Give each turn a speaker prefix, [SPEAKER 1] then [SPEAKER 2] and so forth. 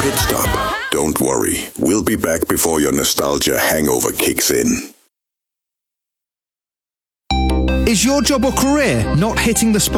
[SPEAKER 1] Pit Stop. Don't worry, we'll be back before your nostalgia hangover kicks in.
[SPEAKER 2] Is your job or career not hitting the spot?